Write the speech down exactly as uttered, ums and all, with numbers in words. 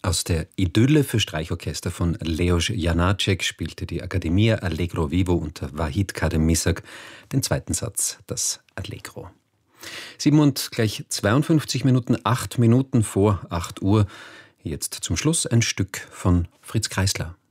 Aus der Idylle für Streichorchester von Leos Janáček spielte die Accademia Allegro Vivo unter Vahid Kadem-Missak den zweiten Satz, das Allegro. Sieben und gleich zweiundfünfzig Minuten, acht Minuten vor acht Uhr. Jetzt zum Schluss ein Stück von Fritz Kreisler.